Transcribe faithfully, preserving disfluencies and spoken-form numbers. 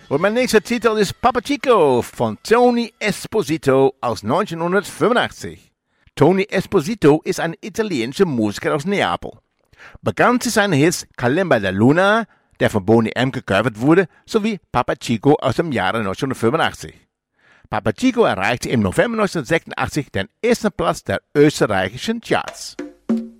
Und mein nächster Titel ist Papa Chico von Tony Esposito aus neunzehnhundertfünfundachtzig. Tony Esposito ist ein italienischer Musiker aus Neapel. Bekannt sind seine Hits Kalimba de Luna, der von Boney M. gecovert wurde, sowie Papa Chico aus dem Jahre neunzehnhundertfünfundachtzig. Papa Chico erreichte im November neunzehnhundertsechsundachtzig den ersten Platz der österreichischen Charts.